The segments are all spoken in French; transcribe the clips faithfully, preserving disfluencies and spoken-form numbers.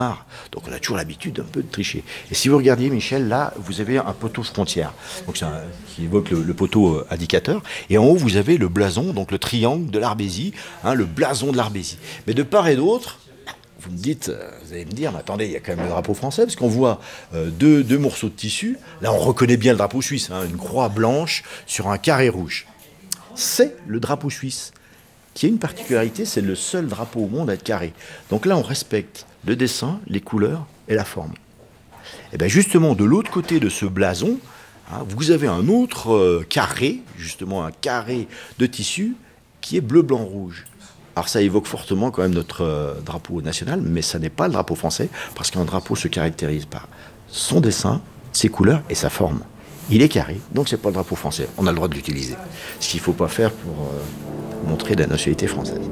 Donc on a toujours l'habitude d'un peu de tricher. Et si vous regardiez, Michel, là, vous avez un poteau frontière, donc c'est un, qui évoque le, le poteau euh, indicateur. Et en haut, vous avez le blason, donc le triangle de l'Arbésie, hein, le blason de l'Arbésie. Mais de part et d'autre, vous me dites, euh, vous allez me dire, mais attendez, il y a quand même le drapeau français, parce qu'on voit euh, deux, deux morceaux de tissu. Là, on reconnaît bien le drapeau suisse, hein, une croix blanche sur un carré rouge. C'est le drapeau suisse, qui a une particularité, c'est le seul drapeau au monde à être carré. Donc là, on respecte le dessin, les couleurs et la forme. Et bien justement, de l'autre côté de ce blason, hein, vous avez un autre euh, carré, justement un carré de tissu, qui est bleu, blanc, rouge. Alors ça évoque fortement quand même notre euh, drapeau national, mais ça n'est pas le drapeau français, parce qu'un drapeau se caractérise par son dessin, ses couleurs et sa forme. Il est carré, donc c'est pas le drapeau français. On a le droit de l'utiliser. Ce qu'il ne faut pas faire pour euh, montrer la nationalité française.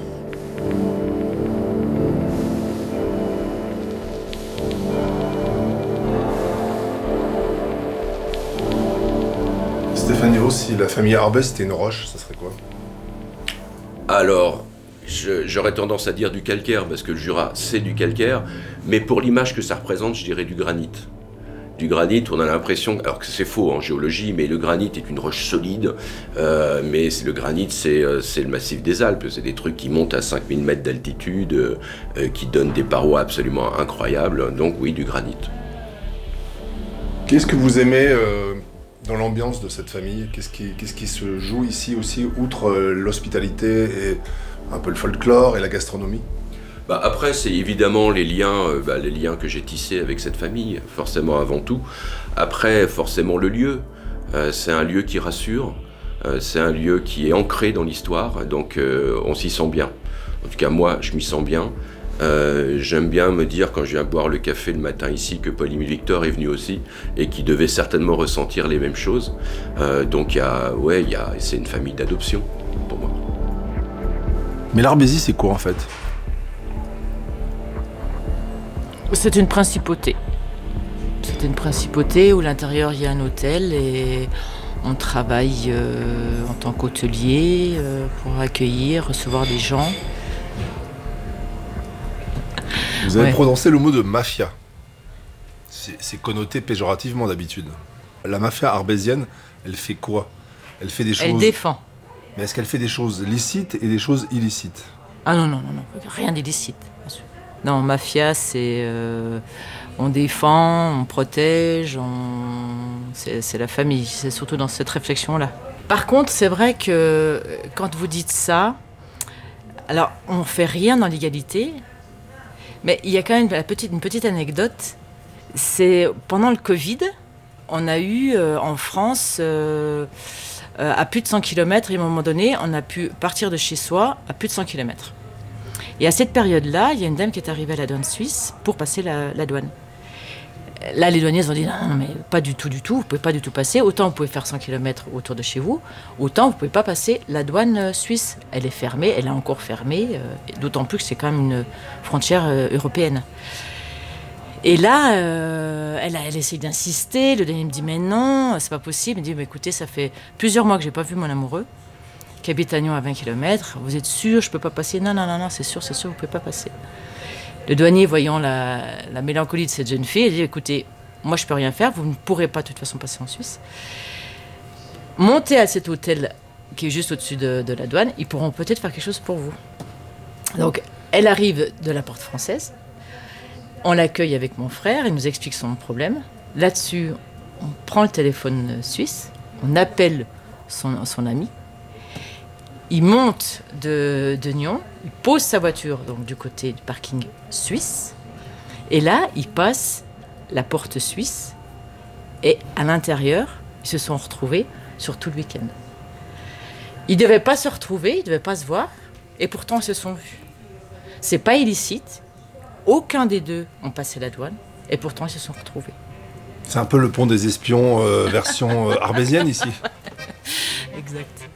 Stéphane, si la famille Arbès c'était une roche, ça serait quoi? Alors, je, j'aurais tendance à dire du calcaire, parce que le Jura, c'est du calcaire, mais pour l'image que ça représente, je dirais du granit. Du granit, on a l'impression, alors que c'est faux en géologie, mais le granit est une roche solide, euh, mais c'est, le granit, c'est, c'est le massif des Alpes, c'est des trucs qui montent à cinq mille mètres d'altitude, euh, qui donnent des parois absolument incroyables, donc oui, du granit. Qu'est-ce que vous aimez euh... dans l'ambiance de cette famille, qu'est-ce qui, qu'est-ce qui se joue ici aussi, outre euh, l'hospitalité et un peu le folklore et la gastronomie? Bah après, c'est évidemment les liens, euh, bah, les liens que j'ai tissés avec cette famille, forcément avant tout. Après, forcément le lieu. Euh, c'est un lieu qui rassure, euh, c'est un lieu qui est ancré dans l'histoire, donc euh, on s'y sent bien. En tout cas, moi, je m'y sens bien. Euh, j'aime bien me dire quand je viens boire le café le matin ici que Paul-Émile Victor est venu aussi et qui devait certainement ressentir les mêmes choses. Euh, donc il y a, ouais, il y a, c'est une famille d'adoption pour moi. Mais l'Arbésie, c'est quoi en fait? C'est une principauté. C'est une principauté où à l'intérieur il y a un hôtel et on travaille euh, en tant qu'hôtelier euh, pour accueillir, recevoir des gens. Vous avez Ouais. prononcé le mot de mafia. C'est, c'est connoté péjorativement d'habitude. La mafia arbésienne, elle fait quoi? Elle fait des choses... Elle défend. Mais est-ce qu'elle fait des choses licites et des choses illicites? Ah non, non, non, non, rien d'illicite, bien sûr. Non, mafia, c'est... Euh, on défend, on protège, on... C'est, c'est la famille, c'est surtout dans cette réflexion-là. Par contre, c'est vrai que quand vous dites ça, alors on ne fait rien dans l'égalité, mais il y a quand même la petite, une petite anecdote. C'est pendant le Covid, on a eu euh, en France, euh, euh, à plus de cent kilomètres, et à un moment donné, on a pu partir de chez soi à plus de cent kilomètres. Et à cette période-là, il y a une dame qui est arrivée à la douane suisse pour passer la, la douane. Là, les douaniers ont dit non, non, mais pas du tout, du tout, vous ne pouvez pas du tout passer. Autant vous pouvez faire cent kilomètres autour de chez vous, autant vous ne pouvez pas passer la douane suisse. Elle est fermée, elle est encore fermée, euh, d'autant plus que c'est quand même une frontière euh, européenne. Et là, euh, elle, a, elle essaie d'insister, le douanier me dit mais non, c'est pas possible. Il me dit mais écoutez, ça fait plusieurs mois que je n'ai pas vu mon amoureux, qui habite à Nyon à vingt kilomètres, vous êtes sûr, je ne peux pas passer? Non, non, non, non, c'est sûr, c'est sûr, vous ne pouvez pas passer. Le douanier, voyant la, la mélancolie de cette jeune fille, il dit écoutez, moi je ne peux rien faire, vous ne pourrez pas de toute façon passer en Suisse. Montez à cet hôtel qui est juste au-dessus de, de la douane, ils pourront peut-être faire quelque chose pour vous. Donc, elle arrive de la porte française, on l'accueille avec mon frère, il nous explique son problème. Là-dessus, on prend le téléphone suisse, on appelle son, son ami. Il monte de, de Nyon, il pose sa voiture donc, du côté du parking suisse. Et là, il passe la porte suisse. Et à l'intérieur, ils se sont retrouvés sur tout le week-end. Ils ne devaient pas se retrouver, ils ne devaient pas se voir. Et pourtant, ils se sont vus. Ce n'est pas illicite. Aucun des deux ont passé la douane. Et pourtant, ils se sont retrouvés. C'est un peu le pont des espions euh, version euh, arbésienne ici. Exact.